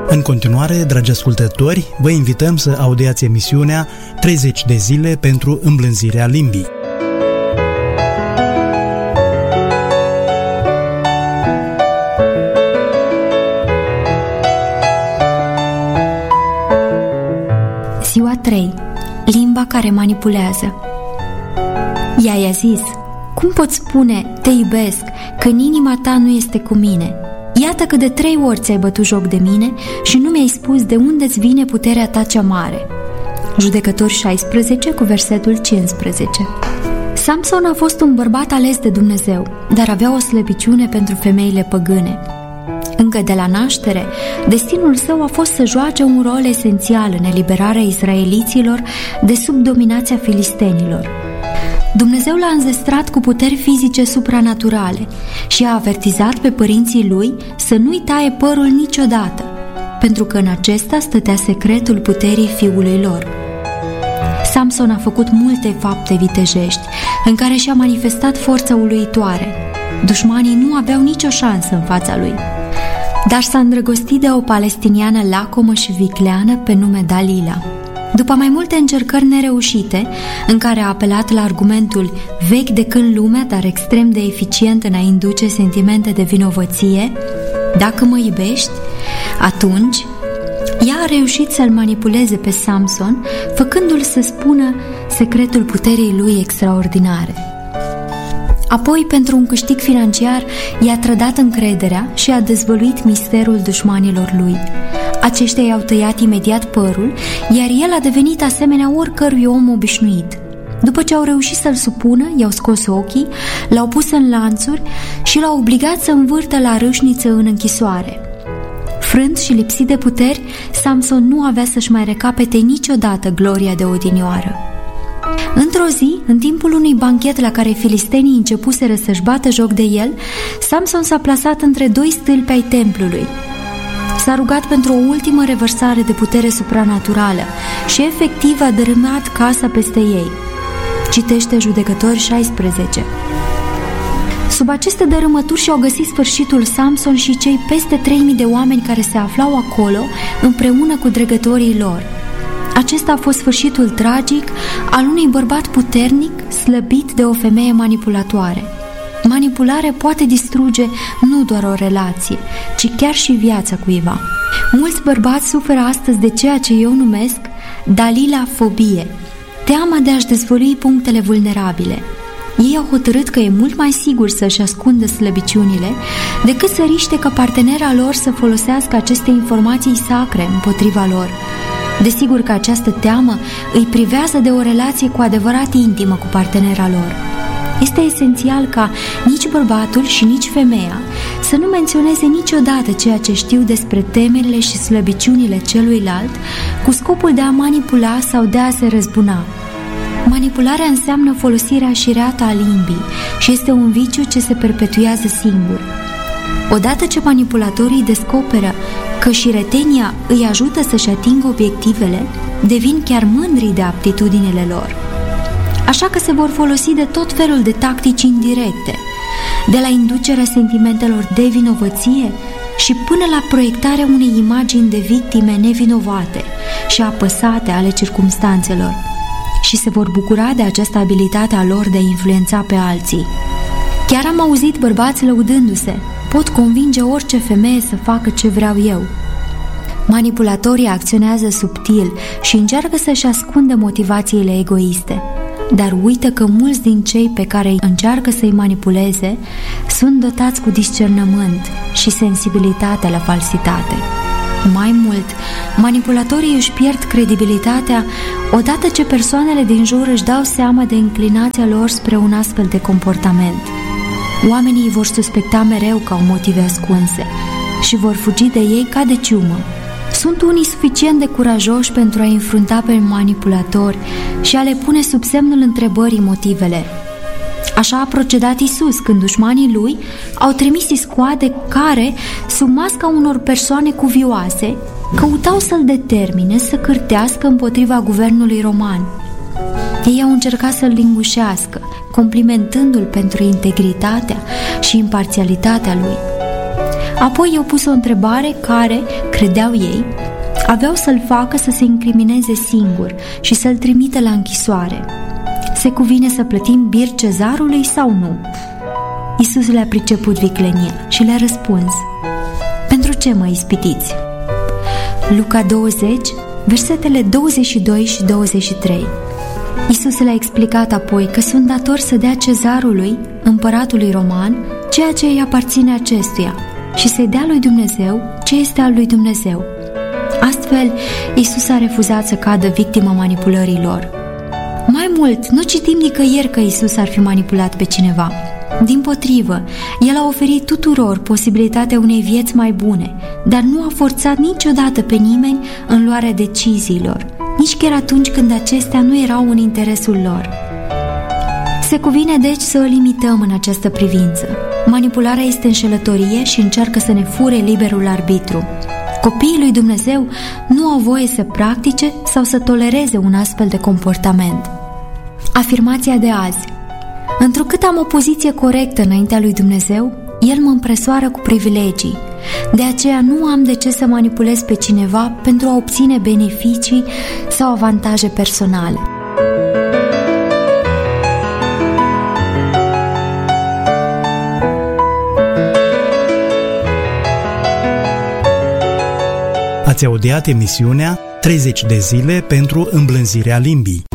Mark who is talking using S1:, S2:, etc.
S1: În continuare, dragi ascultători, vă invităm să audiați emisiunea 30 de zile pentru îmblânzirea limbii.
S2: Ziua 3. Limba care manipulează. Ea i-a zis: cum poți spune, te iubesc, că în inima ta nu este cu mine? Iată că de 3 ori ți-ai bătut joc de mine și nu mi-ai spus de unde îți vine puterea ta cea mare. Judecători 16 cu versetul 15. Samson a fost un bărbat ales de Dumnezeu, dar avea o slăbiciune pentru femeile păgâne. Încă de la naștere, destinul său a fost să joace un rol esențial în eliberarea izraeliților de sub dominația filistenilor. Dumnezeu l-a înzestrat cu puteri fizice supranaturale și a avertizat pe părinții lui să nu-i taie părul niciodată, pentru că în acesta stătea secretul puterii fiului lor. Samson a făcut multe fapte vitejești, în care și-a manifestat forța uluitoare. Dușmanii nu aveau nicio șansă în fața lui. Dar s-a îndrăgostit de o palestiniană lacomă și vicleană pe nume Dalila. După mai multe încercări nereușite, în care a apelat la argumentul vechi de când lumea, dar extrem de eficient în a induce sentimente de vinovăție, dacă mă iubești, atunci ea a reușit să-l manipuleze pe Samson, făcându-l să spună secretul puterii lui extraordinare. Apoi, pentru un câștig financiar, i-a trădat încrederea și a dezvăluit misterul dușmanilor lui. Aceștia i-au tăiat imediat părul, iar el a devenit asemenea oricărui om obișnuit. După ce au reușit să-l supună, i-au scos ochii, l-au pus în lanțuri și l-au obligat să învârtă la râșniță în închisoare. Frânt și lipsit de puteri, Samson nu avea să-și mai recapete niciodată gloria de odinioară. Într-o zi, în timpul unui banchet la care filistenii începuseră să-și bată joc de el, Samson s-a plasat între 2 stâlpi ai templului. S-a rugat pentru o ultimă revărsare de putere supranaturală și efectiv a dărâmat casa peste ei. Citește Judecători 16. Sub aceste dărâmături și-au găsit sfârșitul Samson și cei peste 3000 de oameni care se aflau acolo împreună cu dregătorii lor. Acesta a fost sfârșitul tragic al unui bărbat puternic slăbit de o femeie manipulatoare. Manipularea poate distruge nu doar o relație, ci chiar și viața cuiva. Mulți bărbați suferă astăzi de ceea ce eu numesc dalilafobie, teama de a-și dezvălui punctele vulnerabile. Ei au hotărât că e mult mai sigur să-și ascundă slăbiciunile decât să riște ca partenera lor să folosească aceste informații sacre împotriva lor. Desigur că această teamă îi privează de o relație cu adevărat intimă cu partenera lor. Este esențial ca nici bărbatul și nici femeia să nu menționeze niciodată ceea ce știu despre temerile și slăbiciunile celuilalt cu scopul de a manipula sau de a se răzbuna. Manipularea înseamnă folosirea șireată a limbii și este un viciu ce se perpetuează singur. Odată ce manipulatorii descoperă că șiretenia îi ajută să-și atingă obiectivele, devin chiar mândri de aptitudinile lor. Așa că se vor folosi de tot felul de tactici indirecte, de la inducerea sentimentelor de vinovăție și până la proiectarea unei imagini de victime nevinovate și apăsate ale circumstanțelor, și se vor bucura de această abilitate a lor de a influența pe alții. Chiar am auzit bărbați lăudându-se: pot convinge orice femeie să facă ce vreau eu. Manipulatorii acționează subtil și încearcă să-și ascundă motivațiile egoiste, dar uită că mulți din cei pe care încearcă să-i manipuleze sunt dotați cu discernământ și sensibilitate la falsitate. Mai mult, manipulatorii își pierd credibilitatea odată ce persoanele din jur își dau seama de inclinația lor spre un astfel de comportament. Oamenii îi vor suspecta mereu că au motive ascunse și vor fugi de ei ca de ciumă. Sunt unii suficient de curajoși pentru a înfrunta pe manipulatori și a le pune sub semnul întrebării motivele. Așa a procedat Isus când dușmanii lui au trimis iscoade care, sub masca unor persoane cuvioase, căutau să-l determine să cârtească împotriva guvernului roman. Ei au încercat să-l lingușească, complimentându-l pentru integritatea și imparțialitatea lui. Apoi i-au pus o întrebare care, credeau ei, aveau să-l facă să se incrimineze singur și să-l trimită la închisoare. Se cuvine să plătim bir cezarului sau nu? Iisus le-a priceput viclenia și le-a răspuns: pentru ce mă ispitiți? Luca 20, versetele 22 și 23. Iisus le-a explicat apoi că sunt datori să dea cezarului, împăratului roman, ceea ce îi aparține acestuia și să-i dea lui Dumnezeu ce este al lui Dumnezeu. Astfel, Iisus a refuzat să cadă victima manipulării lor. Mai mult, nu citim nicăieri că Iisus ar fi manipulat pe cineva. Dimpotrivă, El a oferit tuturor posibilitatea unei vieți mai bune, dar nu a forțat niciodată pe nimeni în luarea deciziilor, nici chiar atunci când acestea nu erau în interesul lor. Se cuvine deci să o limităm în această privință. Manipularea este înșelătorie și încearcă să ne fure liberul arbitru. Copiii lui Dumnezeu nu au voie să practice sau să tolereze un astfel de comportament. Afirmația de azi: întrucât am o poziție corectă înaintea lui Dumnezeu, El mă împresoară cu privilegii. De aceea nu am de ce să manipulez pe cineva pentru a obține beneficii sau avantaje personale.
S1: Ați audiat emisiunea 30 de zile pentru îmblânzirea limbii.